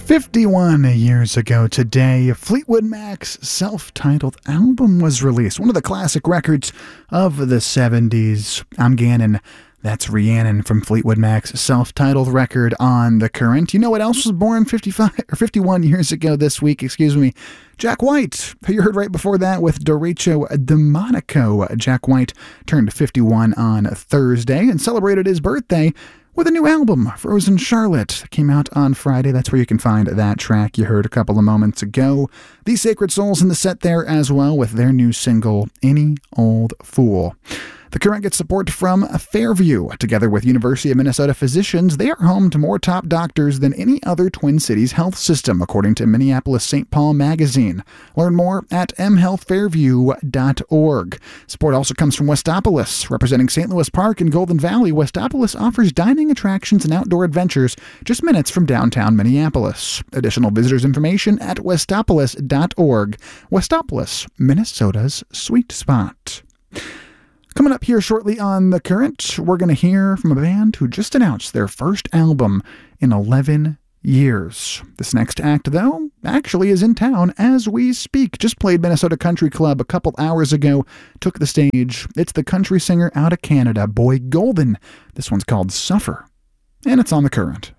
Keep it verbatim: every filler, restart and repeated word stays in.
fifty-one years ago today, Fleetwood Mac's self-titled album was released, one of the classic records of the seventies. I'm Gannon. That's Rhiannon from Fleetwood Mac's self-titled record On the Current. You know what else was born fifty-five or fifty-one years ago this week? Excuse me. Jack White, who you heard right before that with Derecho Demonico. Jack White turned fifty-one on Thursday and celebrated his birthday with a new album, Frozen Charlotte. Came out on Friday. That's where you can find that track you heard a couple of moments ago. The Sacred Souls in the set there as well with their new single, Any Old Fool. The Current gets support from Fairview. Together with University of Minnesota physicians, they are home to more top doctors than any other Twin Cities health system, according to Minneapolis Saint Paul magazine. Learn more at m health fairview dot org. Support also comes from Westopolis. Representing Saint Louis Park and Golden Valley, Westopolis offers dining attractions and outdoor adventures just minutes from downtown Minneapolis. Additional visitors information at westopolis dot org. Westopolis, Minnesota's sweet spot. Coming up here shortly on The Current, we're going to hear from a band who just announced their first album in eleven years. This next act, though, actually is in town as we speak. Just played Minnesota Country Club a couple hours ago, took the stage. It's the country singer out of Canada, Boy Golden. This one's called Suffer, and it's on The Current.